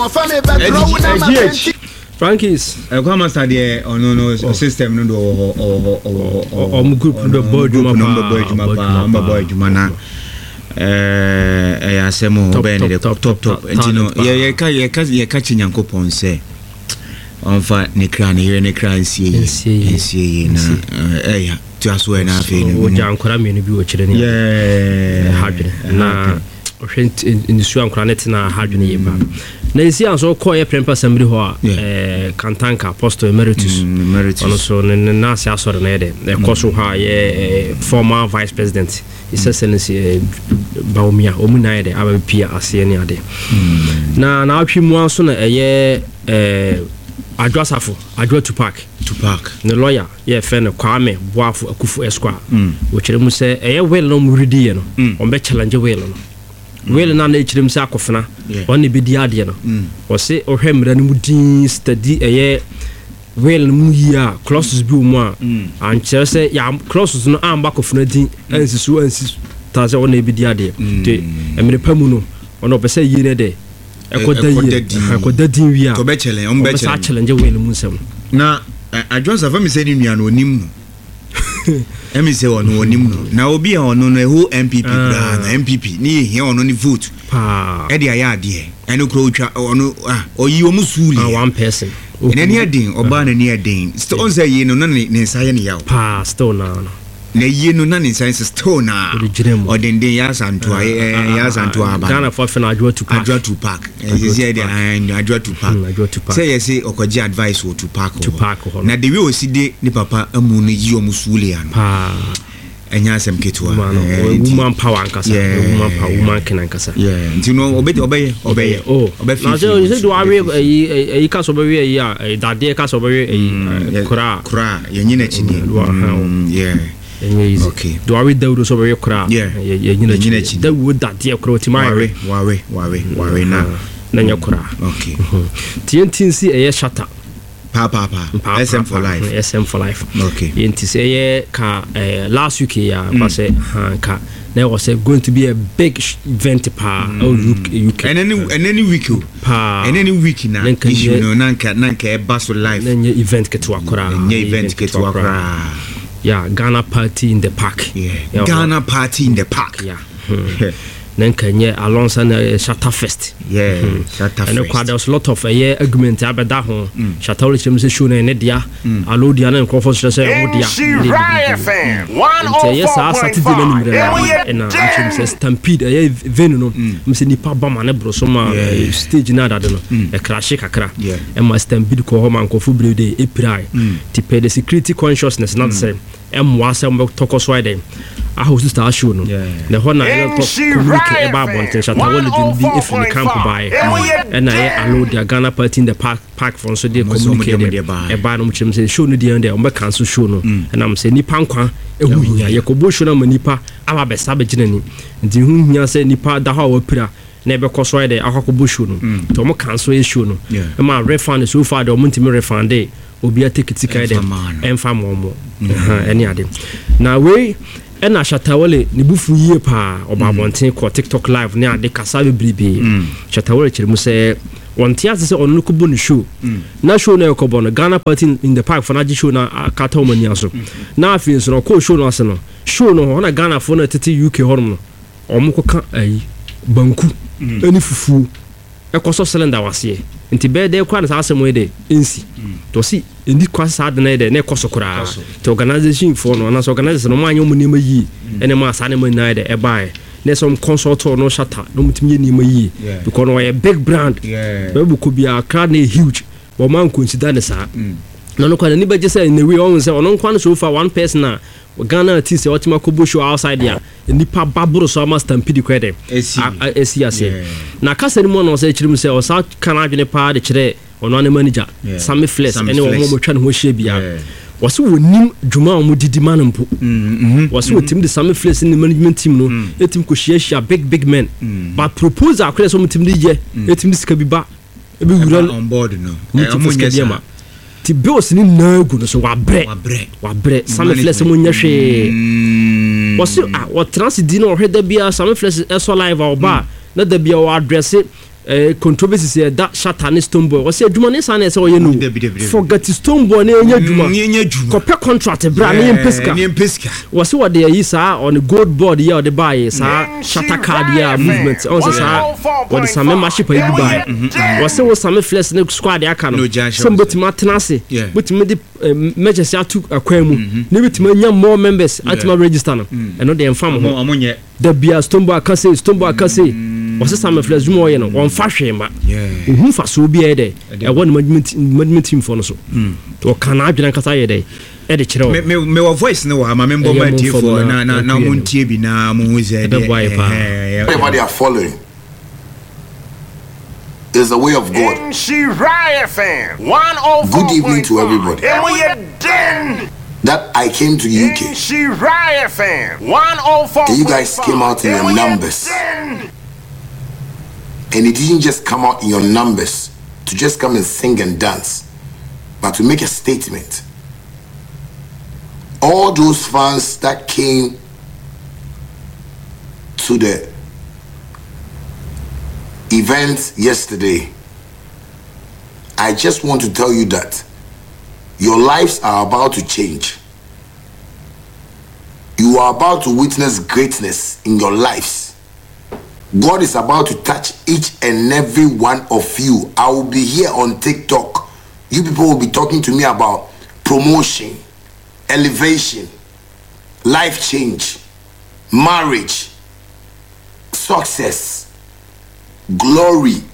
Frankie's come and study no system no group the boy Jumana asemo be the top ntino ye catching Yankopon say onfa ne kra nsie na to aso na afi o jankora me no bi o kire ne hadwene na ohwent indisu ankora net na hadwene ye ba na isi anso call ye prempa assembly ho Kantanka Apostle Emeritus ono so na ase asore na ye de koso ha ye former vice president His Excellency Baumia omuna ye de abapia ase ne ade na atwimu anso na ye Adwasafo Adwa Tupac the lawyer ye friend Kwame Boafo Akufu Esquire wo kire mu se eye well no muridi ye no on be challenge well no well na kire mu se akofena on ne bedi ade no wo se ohwe mra no mudin study eye well no muya clauses bi mu a an kire se ya clauses no amba kofena din ansisu ta se on ne bedi ade te emre pamu no ono be se yire de Ekodadin wi a to be challenge on be challenge well mu nsem na adwansa fa me se ni nua no onim no emi se ono onim no na obi a ono no eho MPP bra na MPP ni hia ono ni vote pa e dia ya ade eno kro twa ono oyi omu suli one person ene ni adin oba na ni adin still on say yi no na ne nsaye ne yawo pa still na na yi no na ne nsaye still na odenden ya santo aba Ghana for fena Adwa Tupac say dia Adwa Tupac say yes okoji advice wo Tupac na the way o si de ni papa amu no yi omu suli ya no pa enya asem ketwa woman power ankasa woman kenankasa ntino obeye na so you say do awe ka so be ya dade ka so be kura yenyina chini okay do awe do so be kura yenyina chini da wo dade kura timare ware na nya kura okay TNTC eye shatter pa SM for life okay yenti say ka last week ya say ka there was going to be a big event pa UK and any week pa and any week na issue no nanka e baso life na event ketu akora yeah Ghana party in the park Ghana party in the park nanka nye alongside Shatter Fest Shatter Fest and there was a lot of argument abeda ho Shatter will say show na dia alo dia na nkofo say dia yes Saturday na nimre na actually say stampede venue no mse nipa ba ma na broso ma stage na dade no e crash kakra e ma stampede ko ho man nkofo brede eprai tipe the security consciousness not say was tokoso ide a host star show no the hona communicate about bonten Shatter will be if in camp by and I allow the Ghana party in the park for so they communicate e ba no mchim say show no dey on be cancel show no and am say nipa nkwa ehunya yakobo show na manipa ama be sabe ginani nti hunya say nipa da ha wapira na be koso ide akwakobo show no to mo cancel show no e ma refund so far the omuntimi refund obi atake kai dem emfa momo any ade na we na Shatawale ni bufu yie pa obabonten ko TikTok live ne ade kasa bebrebe Shatawale chiremu se wonte ase se onu ko bonu show na show na ko bono Ghana party in the park for na show na kata omani aso na afin so ko show no ase no show no na Ghana for na tete UK horom no omo ka ayi banku ani fufu ekoso cylinder wase nti be de kwa na asemo de ensi to si endi kwa sa de na de na ekoso kura to organization for no na so organization no manyo mu nema yi ene ma sa ne ma na de e bae na some consultant no Shatter no mutimi nema yi because no a big brand be ko bia crowd na huge but man consider ne sa no kwa ni beje say in we on say on kwa no so far one person na Ghana artist otima kobo show outside there nipa baburo so ama stampede kwede esi na kasa ni mo no say chirim say o sa kana adwene pa de kire ono ne manager Sammy Flex ene wo mo twa ne ho hye bia wase wonim djuma o mo didi manampo wase wotim de Sammy Flex ni management team no etim ko hye big men but proposal akure so motim de ye etim de sika bi ba e bi wura on board no mo ti bills ni nagu no so wa bre Sammy Flex mo nya hwe wase what transit di no hweda bia Sammy Flex eso live oba na da bia wa address controversy say that Shatta ne Stonebwoy was say adwuma ne sa na say oye no forget Stonebwoy na enya adwuma copy contract bra na empeska was say what dey yi sa on the gold board here the buy sa Shatta card here movement on say sa what some membership ayi buy was say some flex ne squad aka no some betima tenase betima di measures atu akwan mu ne betima nya more members atima register no eno dey enfam ho the bia Stonebwoy aka say was some flex dwuma oye no on fa hwema ohun fa so bia e dey e won management team for no so to kana adwena kasa ye dey e dey kire me voice no wa ma member ma tie for na montie bi na mo hu ze everybody are following is the way of God. Good evening to everybody. That I came to UK. You guys came out in your numbers. And it didn't just come out in your numbers to just come and sing and dance, but to make a statement. All those fans that came to the event yesterday, I just want to tell you that your lives are about to change. You are about to witness greatness in your lives. God is about to touch each and every one of you. I will be here on TikTok. You people will be talking to me about promotion, elevation, life change, marriage, success, glory.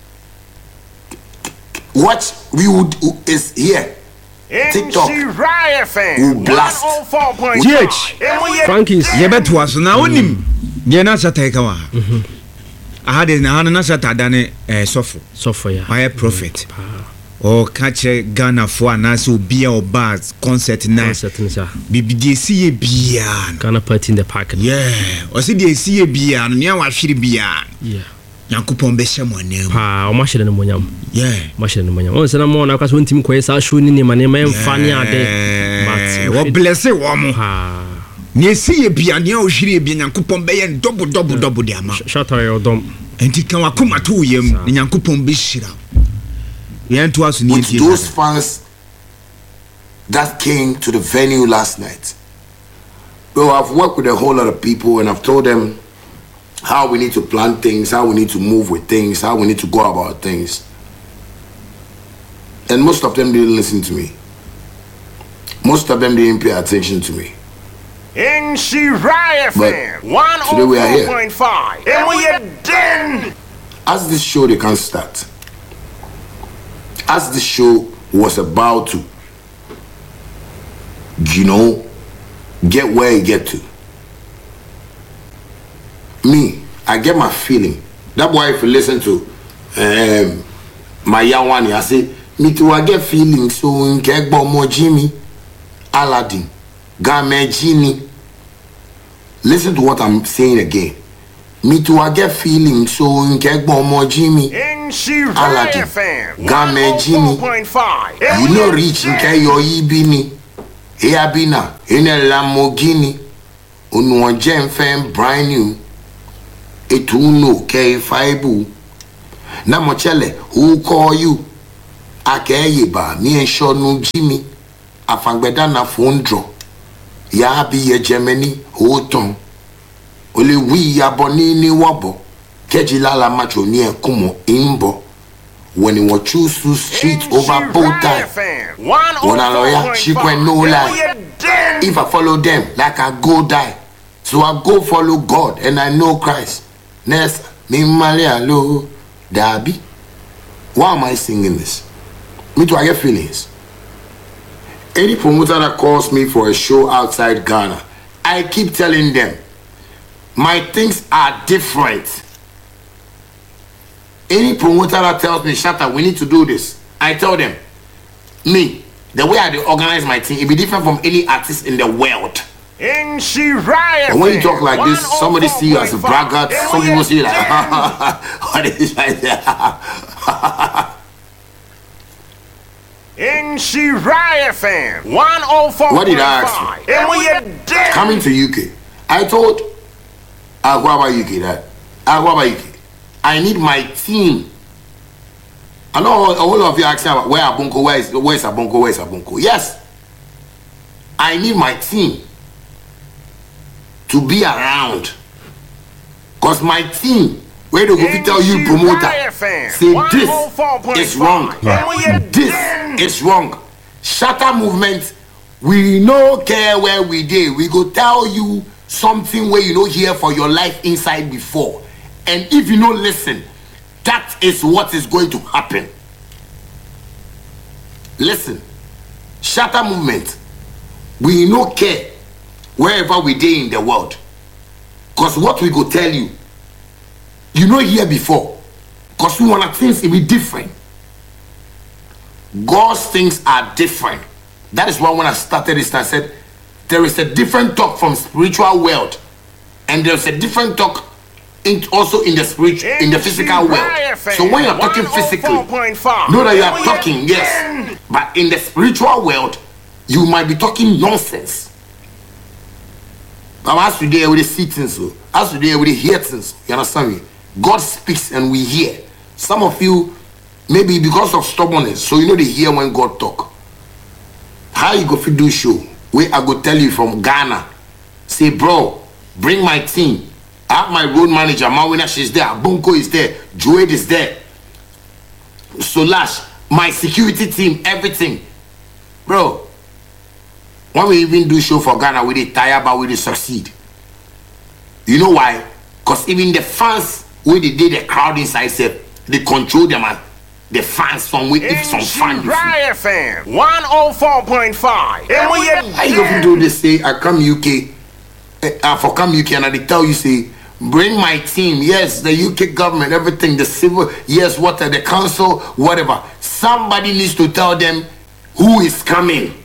What we would is here. TikTok will blast. GH Frankies yebeto aso na onim ye na Shatta ikawa ahade na hana na Shatta dane sofo ya my prophet o kache Ghana fo anase obi a oba concert na bibidi esiye bia Ghana party in the park o se de esiye bia no nia wa hwiri bia Yakupon be shemone pa o ma hwere no monyam ma hwere no monyam o se na mo na kwaso ntim koye sa show ni ma ne ma emfa ne ade but wo bless wo mo ni esiye bia ne o hwiri bia Yakupon be ye double de ama Shatta yo dom enti kan wakoma to yem ni Yakupon be hira yentu aso ni enti those fans that came to the venue last night. Well, I've worked with a whole lot of people and I've told them how we need to plan things, how we need to move with things, how we need to go about things. And most of them didn't listen to me. Most of them didn't pay attention to me. But today we are here. And we are done. As this show they can't start. As this show was about to, get where it get to. Me, I get my feeling. That's why if you listen to my Yawani, I say, me too, I get feeling. So in Kegbo Mo Jimmy, Aladdin, Game Genie. Listen to what I'm saying again. Me too, I get feeling. So in Kegbo Mo Jimmy, Aladdin, Game Genie. You know, reach in Kayo Ibini, Eabina, in a Lamborghini, Unwa Jem Fam, brand new. Etuno K5 na mochele who call you akeyeba me and Shonu Jimmy afangbeda na phone draw ya bi ye Germany hoton ole wi ya boni ni wobo kejilala macho ni enkumo imbo when you choose to street over both time when a lawyer she went no lie if I follow them like I go die so I go follow God and I know Christ. Next, me Maria lo Dabi. Why am I singing this? Me too, I get feelings. Any promoter that calls me for a show outside Ghana, I keep telling them, my things are different. Any promoter that tells me, Shatta, we need to do this, I tell them, me, the way I organize my team, it be different from any artist in the world. And when you talk like this, somebody see you as a braggart, some people see you like, what is this right there? What did I ask you? Coming to UK. I told Agwaba UK that. Agwaba UK. I need my team. I know all of you asking about where Abonko, where's Abonko? Yes. I need my team to be around. Because my team, where they go to tell you promoter, say this is wrong. This is wrong. Shatter movement, we no care where we did. We go tell you something where you know hear for your life inside before. And if you don't listen, that is what is going to happen. Listen, shatter movement, we no care wherever we dey in the world. Because what we go tell you, you know here before. Because we want things to be different. God's things are different. That is why when I started this, I said, there is a different talk from spiritual world. And there's a different talk also in the spiritual, in the physical world. So when you're talking physically, know that you are talking, yes. But in the spiritual world, you might be talking nonsense. But as today we see things, as today we hear things. You understand me? God speaks and we hear. Some of you, maybe because of stubbornness, so you know they hear when God talk. How you go fit do show? Where I go tell you from Ghana, say bro, bring my team. I have my road manager, Mawina, she's there. Bonko is there. Joed is there. Solash, my security team, everything. Bro, when we even do show for Ghana, we dey tire, but we dey succeed. You know why? Because even the fans, when they did the crowd inside, they control them. The fans from with if some fan. FM 104.5. How you going to do this? Say I come UK, for come UK, and they tell you say bring my team. Yes, the UK government, everything, the civil, yes, water, the council, whatever. Somebody needs to tell them who is coming.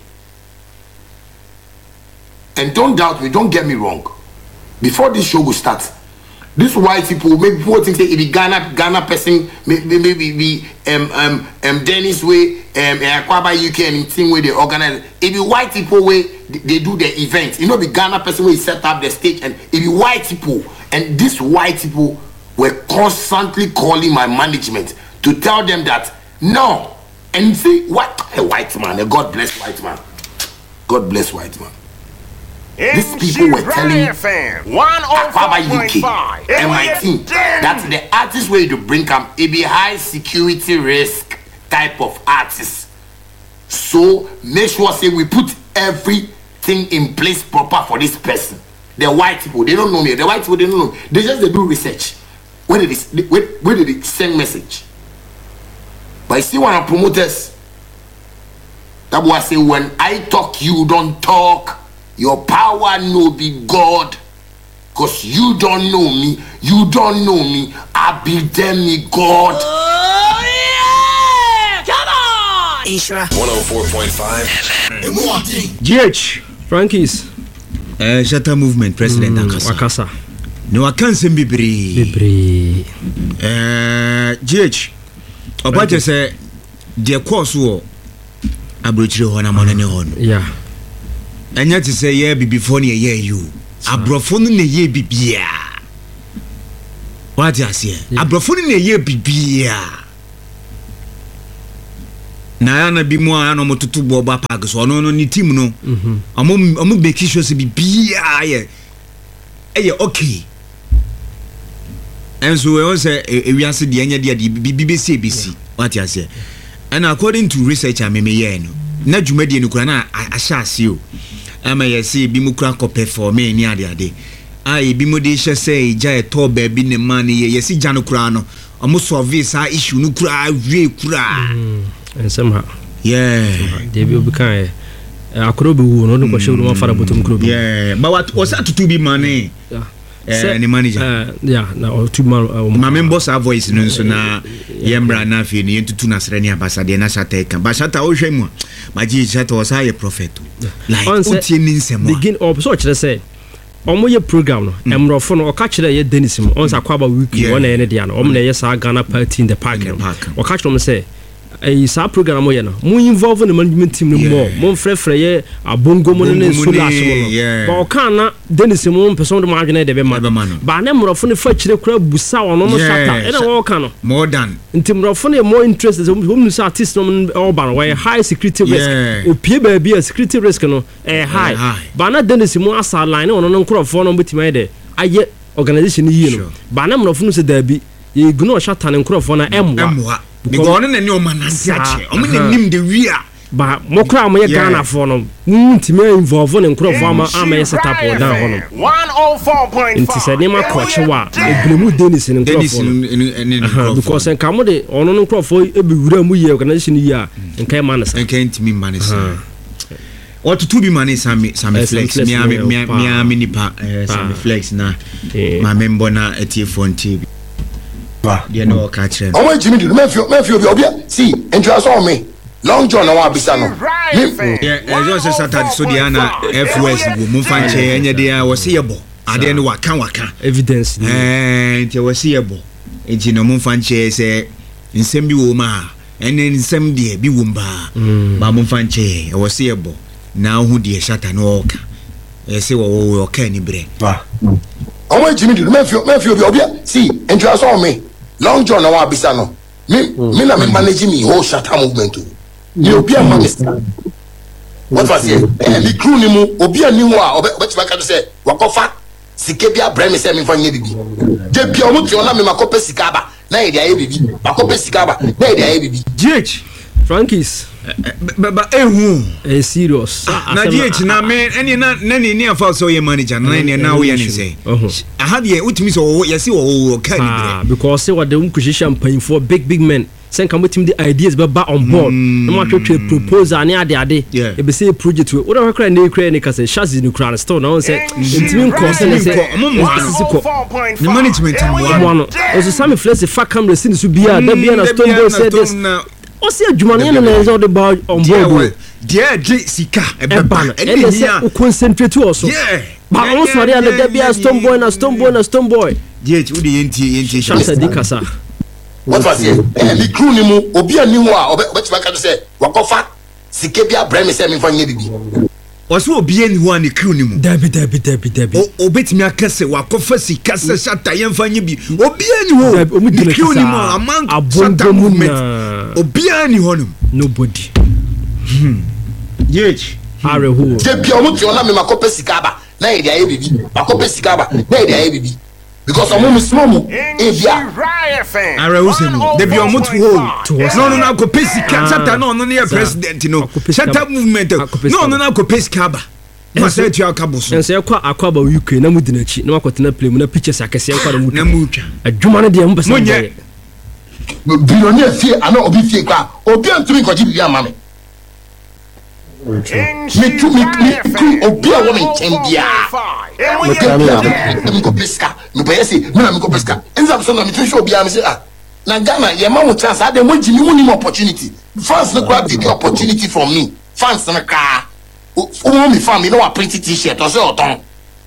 And don't doubt me. Don't get me wrong. Before this show will start, these white people, maybe people think say it be Ghana person, maybe Dennis way, Akwaba UK and team where they organize. It be white people where they do the event. You know, the Ghana person where he set up the stage, and it be white people. And these white people were constantly calling my management to tell them that no. And say, what a white man, a God bless white man. God bless white man. These people were telling Akwaba UK and my team that the artist way to bring up it be high security risk type of artist. So make sure say we put everything in place proper for this person. The white people, they don't know me. The white people, they don't know. They do research. Where did they send message? But you see one of promoters, that boy say when I talk, you don't talk. Your power no be God. Because you don't know me. You don't know me. I be demigod. Oh, yeah! Come on! Isra 104.5. GH Frankies. Shatter movement president Akasa. No, I can't say Bibri. GH. About to say, dear course war. Abrochiro Hona Money on. Yeah. And yet to say, yeah, before near you. Abrofon in a year bibia. What I say? Abrofon in a year bibia. Nayana be more animal to two boba packs or no ni team no. I'm be kishes bibia. Eh, okay. And so we also we answer the end of the BBC. What I say? And according to research, I may know. Na jumadi no kura ashase o ama yesi bi mu kura ko perform ni ade ai bi mo de hye say ja eto ba bi ne man ye yesi ja no kura no omo solve sa issue no kura wie kura and somehow they will be kind akrobe wu no no ko hye no fara bottom krobe but what was that to be money any manager na or two man my member sa voice no so na yembra na fi ni entutu na sere ni ambassador na shata kan ba shata o hwemu ma ji shata o sa ye prophet like utie ni nsemo begin up so kire say omo ye program no emrofo no o ka kire ye Dennis mo on sa kwaba week won na ye ne dia no omo na ye sa Ghana party in the park o ka kire mo say sa program mo ye no mo involve the management team no more mo frefre ye abongo mo ne solash mo ba o kan na Dennis mo person de mo adwene de be ma ba na mrofo ne fa kire kura busa wono no shata e na wo kan no more than mrofo ne more interested so mo say artist no all ban why high security risk opie ba bia security risk no high ba na Dennis mo asa line wono no nkrofo no betima de aye organization yi no ba na mrofo no se da bi ye ignore shata ne nkrofo na emwa because on na o manase ache o me nim de wi a ba mo kra mo ye Ghana for no ntimi involve ne nkrofo ama set up down hono 104.5 nti se ne ma koche wa eblemu Dennis ne nkrofo because en kamo de ono no nkrofo ebewura mu ye organization yi a nkai manasa nkai ntimi manasa what to be manasa same flex me nipa same flex na ma member na etiefo TV dia no ka kire o ma Jimmy do me feel obi see enjoy so me long john na wa bisa no just Saturday so dia na FOS go mu fanche enye dia wo se yebo ade no waka evidence nti wo se yebo enti no mu fanche se nsem bi wo ma ene nsem de bi wo mba ba mu fanche wo se yebo na hu de shata no oka se wo oka ni bre o ma Jimmy do me feel obi see enjoy so me long john na wa bisa no me na me manage me whole shata movement ni obi a minister what was it the crew ni mu obi ani ho a obetima ka say wakofa sike bia brand me say me fanye bibi je bia o muti ona me makopa sika ba na ye dia ye bibi makopa sika ba na ye dia ye bibi GH Frankies ba ehu serious na GH na me eni na ni afa so ye manager na ni na wo ye ni say aha de utimi so ye se wo ka ni bre because say what the unkushisha paying for big men send come with him the ideas be back on board no ma twa proposal ani ade e be say project we wo kra na kra ni ka say shazi ni kra store na won say intimi nko say the management mo no so some flex fa camera sin so bia da bia na stone boy say this o say adwuma ne na so the ball on board dia sika e be ban e say o concentrate also ba won so dia da bia stone boy dia wo de yenti shazi di kasa what was it the crew ni mu obi ani ho a obetima ka say wakofa sike bia brand me say me fanye bibi waso obi ani ho ani crew ni mu dabi obetimi akase wakofa sika se shata yen fanye bi obi ani ho the crew ni mu among shata movement obi ani ho nobody yech are who je bia o muti ona me makopa sika ba na ye dia ye bibi makopa sika ba na ye dia ye bibi because I'm almost small. Ara usemu. They be almost hold. No, go pesi shata no near president no. Shata movement. No go pesi kaba. Ma say tu akaboso. En say akwa UK na mu dinachi na makotena play mu na pictures akese akwa mu. Na mu twa. Adwuma ne de mu pesa. Billionaire fie ana obi fie kwa. Obi antumi kwaji bibi amame. Me obi a woman chembia. Me ko peska. Me boy say, me ko peska. Enza so na me show obi am say na Ghana ye ma mo chance ade mo jimi mo ni opportunity. Fans no grab the opportunity from me. Fans na ka. O me fan me no a print t-shirt or so ton.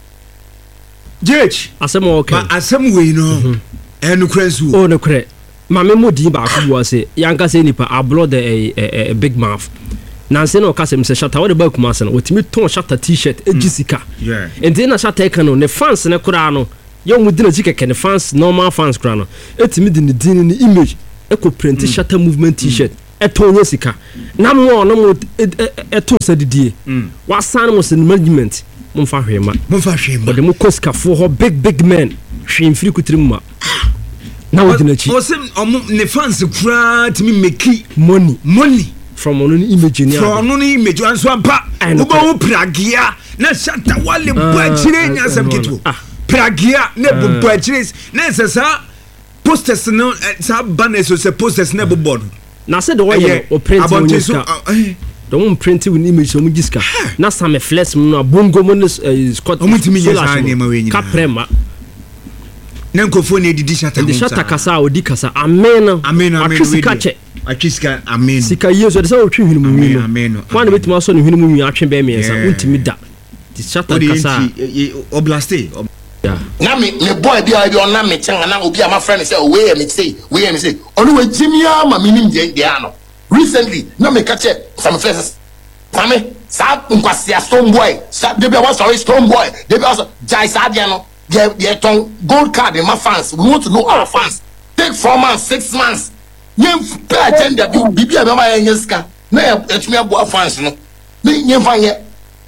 GH asem okay. Ba asem we no. Enu krensu. O no kre. Ma me modi ba akwo say yanka say nipa ablo the big mouth. Nanse no kasem se shata wode ba kuma se no otimi ton shata t-shirt ejisika enti na shata eka no ne fans ne kura no ye mu dina jikeke ne fans normal fans kura no etimi di ne din ne image eko print shata movement t-shirt eton yesika na mo no mo eton sadidie wasan mo se management mo fa hwema de mo koska fo ho big men hwe mfiri kutirim ma na wodina chi o se ne fans kura timi meki money from on image ni anso ampa uba wo pragia na shata wale bachire nya sam ketu pragia na bachire na sesa posters no sa banners so se posters na board na se de way o print don't print with image so mu giska na some flex no bongo mo Scott kaprema na nkofo na edidi shata de shata kasa odi kasa amen Achiska amen sika yeso de sa otwe hwinu mu wi no kwa na betima so ne hwinu mu wi atwe be me yesa untimi da de shata kasa oblaste na me boy bi on me chenga na obi ama friend say we me say onu we jimia ma minim je ano recently na me catch some friends Sammy sa nkwasi Stone Boy sa dey be one story Stone Boy dey be also Jai Sadia no dey ton gold card in my fans we want to know our fans take 4 months 6 months nyem pay agenda bibi a be ma yen ska na etumi abo fans no ni nyem fa ye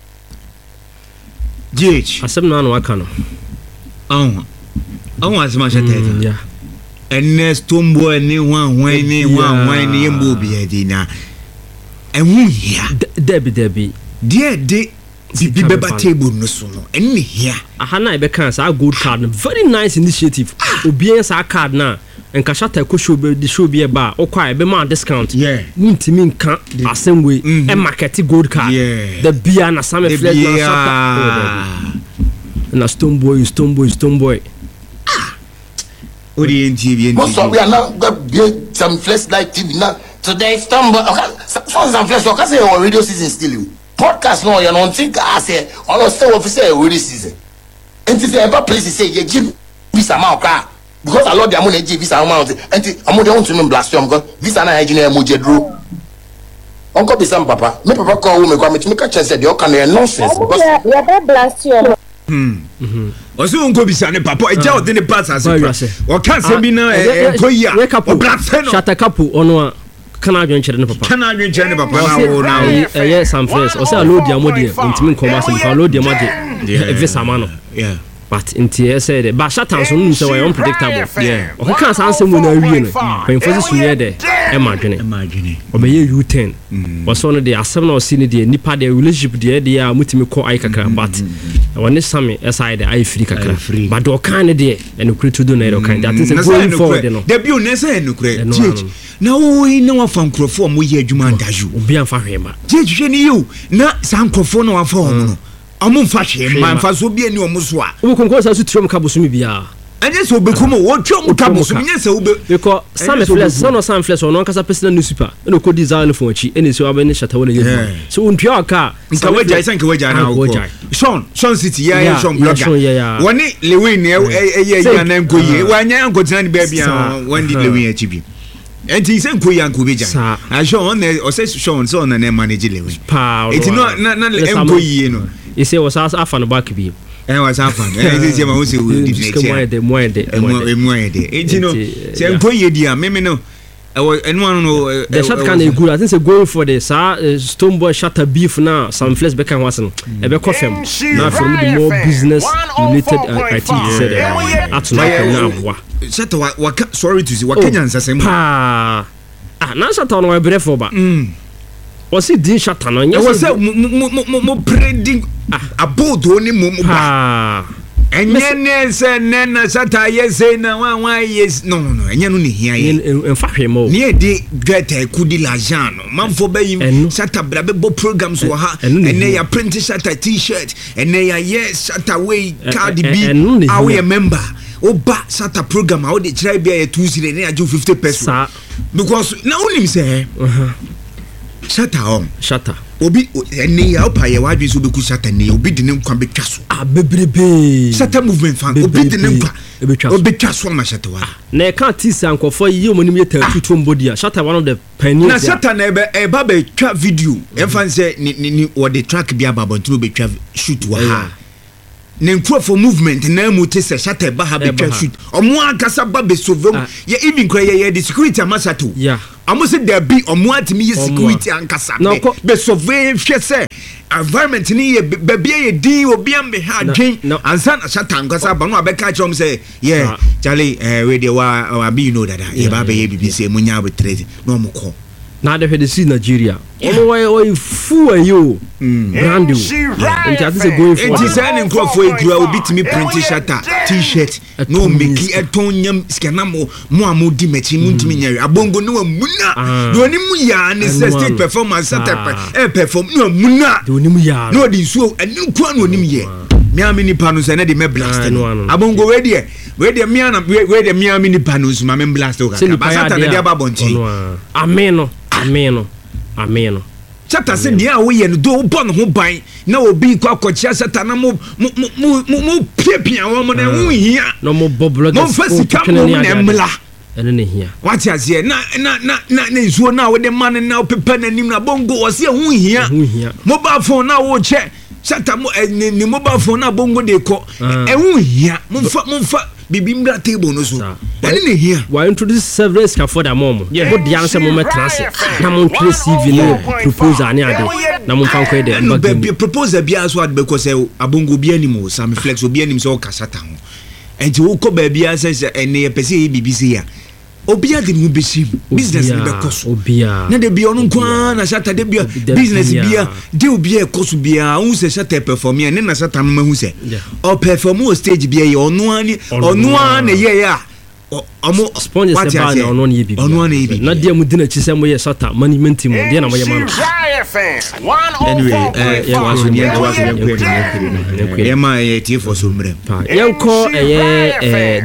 GH asem na waka no asema chete yeah ene Stone Boy ni wan ni yembo bi adina enwu hia debi de bibi beba table no so no enne hia aha na be kan sa gold card no very nice initiative obian sa card na enka shata ko show be the show be ba okwa e be ma discount ntimi nka asem we e market gold card the beer na some flex na shata na Stone Boy Orient TV most of we are now get some flex like TV now today Stone Boy some flex okay say our radio season still you podcast no you don't think I say all still officer radio season and if ever place say you give visa amount because a lot the money give visa amount and I'm want to blast you because visa na engineer moje dro uncle be some papa me papa call me catch say the can nonsense because you better blast you Oso unko bisa ne papa eja ode ne pass as o kan se bi na enkoyia o blast no shata kapu ono kana adwen kyere ne papa na wo na yes some friends o say alodi amode ntimi nkoma se pa alodi amode visa ma no yeah but inti said ba shatan so no say we unpredictable o ka kan san se mo na wie no pen fosi sunye de e ma dwene o be ye U10 o so no de asem na o si ne de nipa de relationship de ya mutimi ko ai kakra but woni same aside ai free kakra but o kan ne de en kretu do na e kan that is going forward no de bi o ne say en kre na wo na wa fan krofo mo ye adwuma ndaju obi an fa hwema je ni you na san krofo na wa fa ho no amun fa hwema fa so bi ani o mo so a wo konko sa su trom kabosumi bia anye so bekum wo twom kabosumi nya se wo be because some flex some flex on kasa personal newspaper no ko design phone chi ene so abene shata wona ye so untua aka nka wajai san ka wajai na wo Sean City ya Sean blogger woni Lewin ye na nkoye wanya nkotina ni bia bia wandi Lewin a chibi enti sen ko yanko beja a Sean o say Sean so na manage Lewin enti no na nkoye no you say was afa no back bi was afa enti ma wo say we di moede enti no sen nkoye dia me no anyone no the shot can good I think say going for the Stone Boy shatter beef now some flesh bekan wasen e be confirm now from the more business related I think said at na abwa shatter waka sorry to say waka nyansa sem na shatter no we brefo ba o si din shatter no nya we say mo preding abodo ni mo ba enye se nena sata yese na wan yes no enye no ne hia ye enfa hwemo ne de gata kudi la jano manfo bayi sata brabe bo programs wo ha ene ya print sata t-shirt ene ya yes sata way card bi awe member oba sata program how de try bia ya 2 ne aju 50 pesos because na onim say shata obi ene ya opa ye wadwe so beku shata ne obi de ne nkwa betwa so bebrebe shata movement fan obi de ne nkwa obetwa so ma shata wa na ka tisa ankofo yi omonim ye tatutu mbodi a shata one of the pioneers na shata na eba betwa video enfan say ni o the track bia babontu betwa shoot wa ha ne for movement na mu te se shata eba ha betwa shoot omo akasa ba be sovom ye even kra ye the security amasato amo se there be omo atimi ye security ankasa be survey hwe se environment ni ye bebia ye din obi am be ha dwen ansa na shata ankasa ba no abeka chom say yeah Charlie we dey wa be you know that ye ba be ye BBC munya be trade no mo ko na de hwede si Nigeria ono why fu ayo brand new and that is going for it is an crofo ekura obi timi print shata t-shirt no meki etonyam skana mo amodi mechi muntimi nya abongo no amuna do ni mu ya ne stage performance sata perform no amuna do ni mu ya no di so eni kwa no nim ye miami ni panu se na de me blast abongo we de miana we de miami ni panu so ma me blast o ka sata na de ababonti ameno chata se dia wo ye no do bon ho ban na obi kwa kochia sata na mo piapia wo mo na hu hia no mo boblo mo fasika mo na mla ɛne ne hia wate aseɛ na nsuo na wode ma no na wopepa n'anim na bongo ɔse ɛho hia mobile phone na wokyɛ shata ne mobile phone na bongo de kɔ ɛho hia momfa bibi mbra table no so ɛne ne hia wa introduce several scaffold amom mo de an sɛ mo metra se na mo ntwe CV ne proposal ne ade na mo mfa nkɔ de mbagam proposal bia so ade bɛkɔ sɛ abongo bia ni mo sam flex obi anim sɛ o kasata ho enti wo kɔ ba bia sɛ ɛne yɛpɛsɛ yɛ BBC a obia de mu besim business ne bɛkɔ so obia na de bia ɔno nko na shata de bia business bia de obia ɛkɔ so bia wo sɛ shata perform ne na shata no mahu sɛ o perform o stage bia yɛ ɔno ani na yɛ ya ɔmo sponsor se ba na ɔno ne bibi na de mu dina chi sɛ mo yɛ shata management team de na mo yɛ man anyway yɛma yɛ tie for so mmerɛ yɛnkɔ ɛyɛ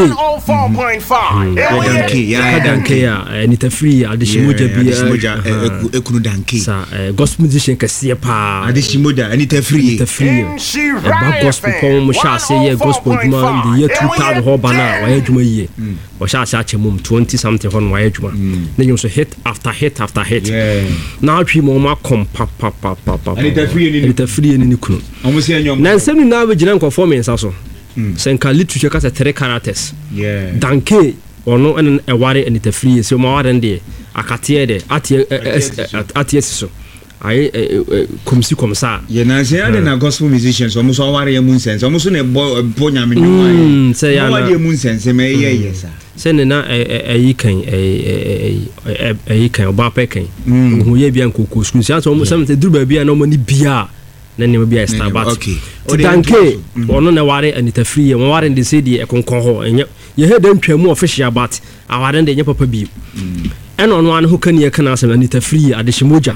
danke ya nita free adeshimoja bia ekunu danke sa gospel musician kɛseɛ paa adeshimoja nita free ba gospel pɔn mo hyɛ ase yɛ gospel dwuma in the year 2000 hɔ ba na wɔyɛ dwuma yie wɔhyɛ ase akyɛ mum 20 something hɔ no wɔyɛ dwuma na yɛn so hit after hit na atwi mo ma kom pa nita free ni kunu na nsɛm ni na bɛgyina nkɔfɔ me nsa so sɛnka literature ka sɛ 3 characters danke ɔno ɛne ɛware nita free sɛ ma ware ndɛ akateɛ dɛ ateɛ so ai komsi komsa ye na se ade na gospel musicians omo so ware mu nsense omo so na bo nyame nwa se ya na ware mu nsense me ye sa se ne na ayi kan oba pa kan hu ye bia nkoko school se omo se duru ba bia na omo ni bia na ne bia Starbucks danke ono na ware anita free ye ware de se die ekonkon ho enye ye he dan twamu official but aware de nye papa bi ɛna ɔno ane ho kani ɛka asɛm anita free adeshimoja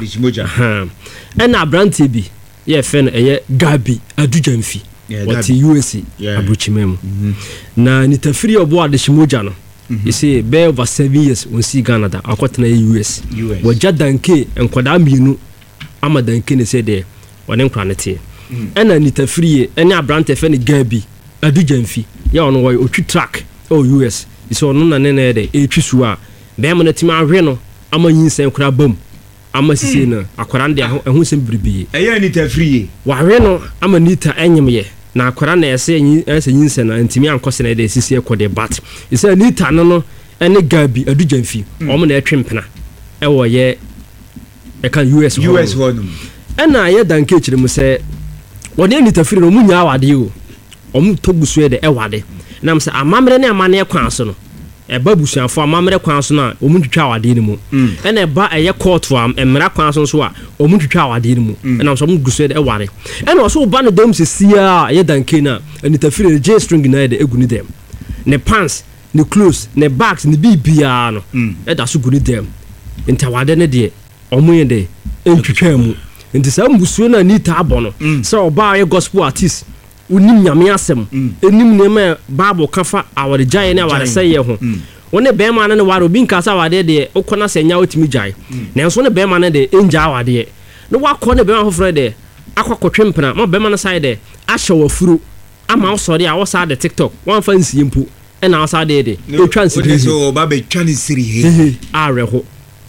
ɛna abrante bi yɛ fɛ no ɛyɛ Gabi Adujamfi wɔte USA abrochima mu na anita free ɔbɔ adeshimoja no yɛsɛ bɛyɛ over 7 years wɔnsi Ghana da akɔtena yɛ US wɔgya danke nkɔdaa mmienu ama danke ne sɛ deɛ wɔne nkora ne teɛ ɛna anita free ɛne abrante fɛ no Gabi Adujamfi yɛ ɔno wɔyɛ ɔtwi track US yɛsɛ ɔno na ne na yɛ dɛ ɛtwi so a bɛma na tima ahwe no ama yinsen kura bam ama sisi na akwara nde ɛho sem bribi ɛyɛ nita free wahwe no ama nita enyemye na akwara na ɛsɛ yinsen na ntimi ankɔse na de sisi ekɔde bat ɛsɛ nita no ɛne Gabi Adujamfi ɔmo na ɛtwempena ɛwɔ yɛ ɛka US hɔ no ɛna yɛ danke kyerɛ mu sɛ wɔde nita free no mu nya awade o ɔmo toguso de ɛwade nam sɛ amamre ne amane kwan so no eba busuafo amamre kwan so na omuntwitwa awade ni mu ena eba eye court wa emra kwan so a omuntwitwa awade ni mu ena so muguso de eware ena so ba no dem sesia ye danke na anita free J string na de egu ni dem ne pants ne clothes ne bags ne bibia no eda so gu ni dem nta wade ne de omuye de entwitwa mu nti sa mbusuo na nita abono se oba ye gospel artist unim nyame asem enim nema bible kafa awade jaye na awade seye ho wone bema na ne ware obi nkasa awade de okona senya otimi jaye nanso ne bema na de enja awade no wakọ ne bema foforo de akọkọtwempena ma bema na side de ahye wafuro ama osori a wosa de TikTok wan fa nsie mpo na wosa de etwa nsiri so ba be twa nsiri he areho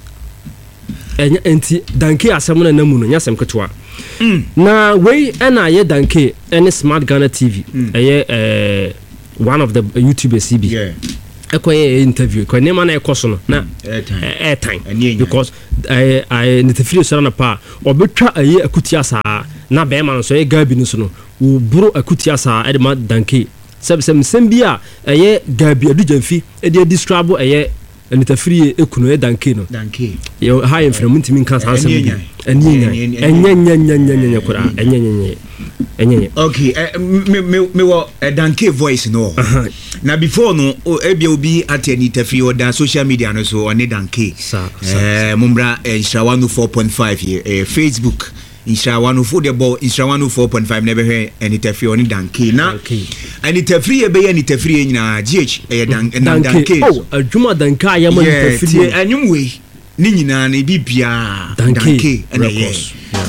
enya enti danke asem na namu no nyasem ketwa na we ena ye danke any Smart Ghana TV one of the YouTubers CB ekoye interview ko nema na ekoso no na airtime because I need to feel so na pa obetwa aye akutia saa na be man so ye Gabi no so no wo buru akutia saa e de ma danke sem bia aye Gabi Adujamfi e de describe aye anita free ekuno e danke no danke yo high from ntimi kan sansem bi enyenyenyenyenyenyenye kura enyenyenye okay me wo danke voice no na before no ebia obi at anita free or dan social media no so on danke mumbra Insha 104.5 Facebook Insha 104 the ball Insha 104.5 never hear anita free on danke na anita free e be anita free nyina GH danke oh adwuma danke ayama anita free anyum we ni nyina na bibia danke na yes